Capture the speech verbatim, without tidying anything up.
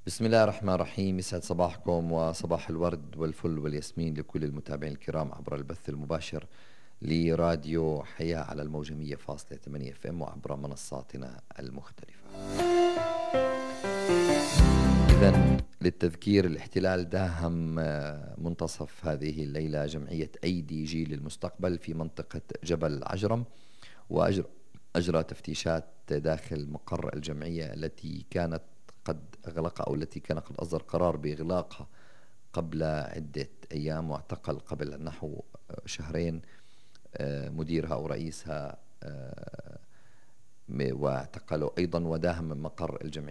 بسم الله الرحمن الرحيم. يسعد صباحكم وصباح الورد والفل والياسمين لكل المتابعين الكرام عبر البث المباشر لراديو حياة على الموجة مية فاصلة ثمانية اف ام وعبر منصاتنا المختلفة. إذن للتذكير، الاحتلال داهم منتصف هذه الليلة جمعية أيدي جيل المستقبل في منطقة جبل عجرم، وأجرى أجرى تفتيشات داخل مقر الجمعية التي كانت قد أغلق أو التي كان قد أصدر قرار بإغلاقها قبل عدة أيام، واعتقل قبل نحو شهرين مديرها أو رئيسها، واعتقلوا أيضا وداهم من مقر الجمعية